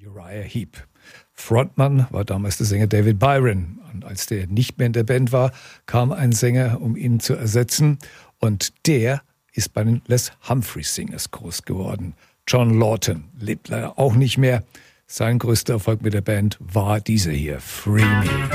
Uriah Heep. Frontmann war damals der Sänger David Byron. Und als der nicht mehr in der Band war, kam ein Sänger, um ihn zu ersetzen. Und der ist bei den Les Humphreys Singers groß geworden. John Lawton lebt leider auch nicht mehr. Sein größter Erfolg mit der Band war dieser hier, Free Me.